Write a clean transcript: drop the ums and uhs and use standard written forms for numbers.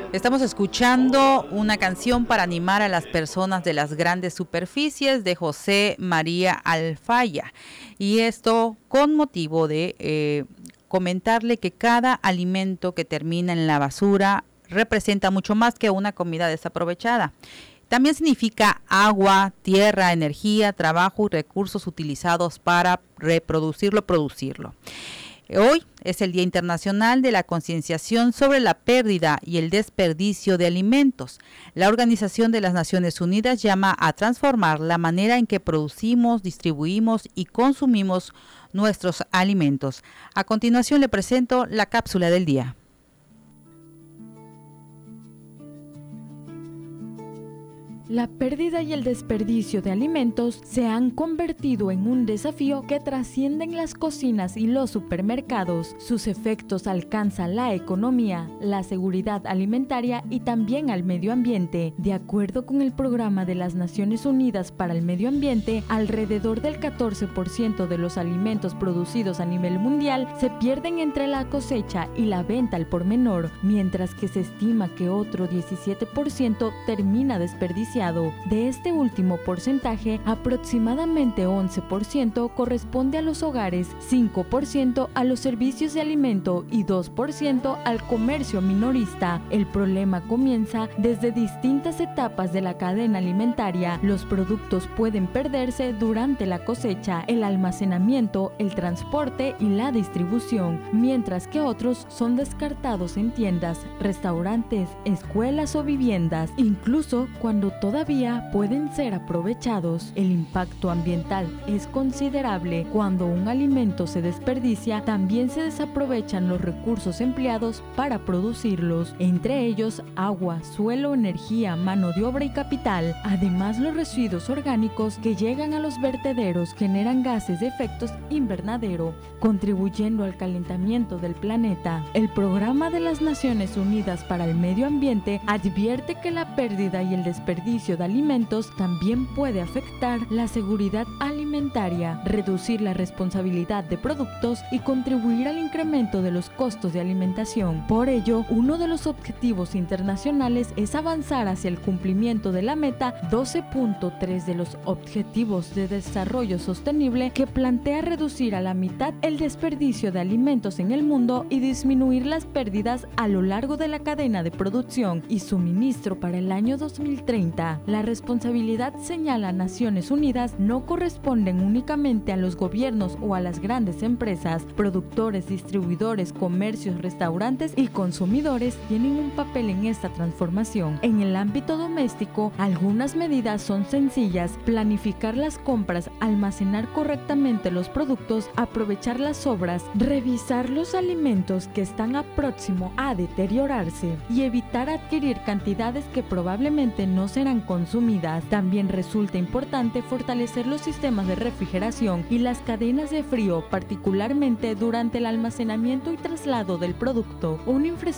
Estamos escuchando una canción para animar a las personas de las grandes superficies de José María Alfaya. Y esto con motivo de comentarle que cada alimento que termina en la basura representa mucho más que una comida desaprovechada. También significa agua, tierra, energía, trabajo y recursos utilizados para producirlo. Hoy es el Día Internacional de la Concienciación sobre la Pérdida y el Desperdicio de Alimentos. La Organización de las Naciones Unidas llama a transformar la manera en que producimos, distribuimos y consumimos nuestros alimentos. A continuación le presento la cápsula del día. La pérdida y el desperdicio de alimentos se han convertido en un desafío que trasciende las cocinas y los supermercados. Sus efectos alcanzan la economía, la seguridad alimentaria y también al medio ambiente. De acuerdo con el Programa de las Naciones Unidas para el Medio Ambiente, alrededor del 14% de los alimentos producidos a nivel mundial se pierden entre la cosecha y la venta al por menor, mientras que se estima que otro 17% termina desperdiciado. De este último porcentaje, aproximadamente 11% corresponde a los hogares, 5% a los servicios de alimento y 2% al comercio minorista. El problema comienza desde distintas etapas de la cadena alimentaria. Los productos pueden perderse durante la cosecha, el almacenamiento, el transporte y la distribución, mientras que otros son descartados en tiendas, restaurantes, escuelas o viviendas, incluso cuando todavía pueden ser aprovechados. El impacto ambiental es considerable. Cuando un alimento se desperdicia, también se desaprovechan los recursos empleados para producirlos, entre ellos agua, suelo, energía, mano de obra y capital. Además, los residuos orgánicos que llegan a los vertederos generan gases de efecto invernadero, contribuyendo al calentamiento del planeta. El Programa de las Naciones Unidas para el Medio Ambiente advierte que la pérdida y el desperdicio de alimentos también puede afectar la seguridad alimentaria, reducir la responsabilidad de productos y contribuir al incremento de los costos de alimentación. Por ello, uno de los objetivos internacionales es avanzar hacia el cumplimiento de la meta 12.3 de los Objetivos de Desarrollo Sostenible, que plantea reducir a la mitad el desperdicio de alimentos en el mundo y disminuir las pérdidas a lo largo de la cadena de producción y suministro para el año 2030. La responsabilidad, señala Naciones Unidas, no corresponden únicamente a los gobiernos o a las grandes empresas. Productores, distribuidores, comercios, restaurantes y consumidores tienen un papel en esta transformación. En el ámbito doméstico, algunas medidas son sencillas: planificar las compras, almacenar correctamente los productos, aprovechar las sobras, revisar los alimentos que están próximo a deteriorarse y evitar adquirir cantidades que probablemente no serán consumidas. También resulta importante fortalecer los sistemas de refrigeración y las cadenas de frío, particularmente durante el almacenamiento y traslado del producto. Una infraestructura